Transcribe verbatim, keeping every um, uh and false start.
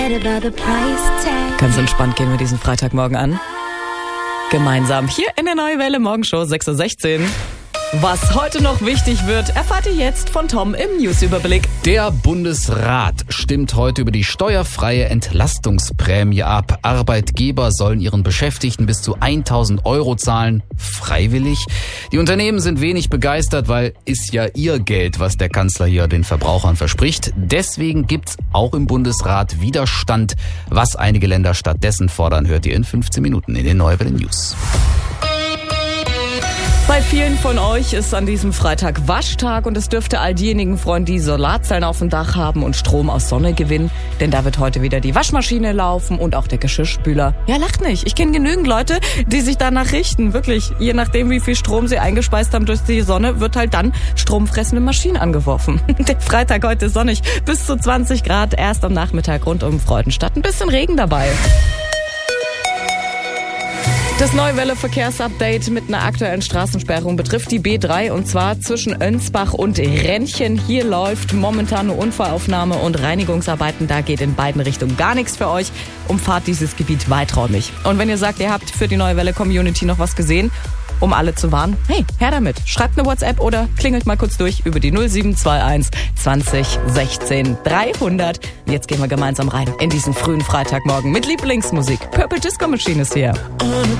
Ganz entspannt gehen wir diesen Freitagmorgen an. Gemeinsam hier in der Neue Welle Morgenshow sechs Uhr sechzehn. Was heute noch wichtig wird, erfahrt ihr jetzt von Tom im Newsüberblick. Der Bundesrat stimmt heute über die steuerfreie Entlastungsprämie ab. Arbeitgeber sollen ihren Beschäftigten bis zu tausend Euro zahlen, freiwillig. Die Unternehmen sind wenig begeistert, weil ist ja ihr Geld, was der Kanzler hier den Verbrauchern verspricht. Deswegen gibt's auch im Bundesrat Widerstand. Was einige Länder stattdessen fordern, hört ihr in fünfzehn Minuten in den Neue Welle News. Bei vielen von euch ist an diesem Freitag Waschtag und es dürfte all diejenigen freuen, die Solarzellen auf dem Dach haben und Strom aus Sonne gewinnen. Denn da wird heute wieder die Waschmaschine laufen und auch der Geschirrspüler. Ja, lacht nicht. Ich kenne genügend Leute, die sich danach richten. Wirklich, je nachdem, wie viel Strom sie eingespeist haben durch die Sonne, wird halt dann stromfressende Maschine angeworfen. Der Freitag heute sonnig, bis zu zwanzig Grad, erst am Nachmittag rund um Freudenstadt. Ein bisschen Regen dabei. Das Neue Welle Verkehrsupdate mit einer aktuellen Straßensperrung betrifft die B drei und zwar zwischen Önsbach und Rennchen. Hier läuft momentan eine Unfallaufnahme und Reinigungsarbeiten. Da geht in beiden Richtungen gar nichts für euch. Umfahrt dieses Gebiet weiträumig. Und wenn ihr sagt, ihr habt für die Neue Welle Community noch was gesehen, um alle zu warnen, hey, her damit. Schreibt eine WhatsApp oder klingelt mal kurz durch über die null sieben zwei eins zwanzig sechzehn dreihundert. Jetzt gehen wir gemeinsam rein in diesen frühen Freitagmorgen mit Lieblingsmusik. Purple Disco Machine ist hier.